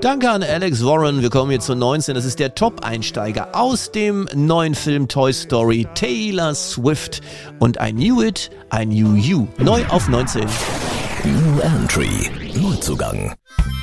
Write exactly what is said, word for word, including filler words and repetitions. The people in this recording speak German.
Danke an Alex Warren. Wir kommen jetzt zu neunzehn. Das ist der Top-Einsteiger aus dem neuen Film Toy Story, Taylor Swift. Und I Knew It, I Knew You. Neu auf neunzehn. New Entry. Neuzugang.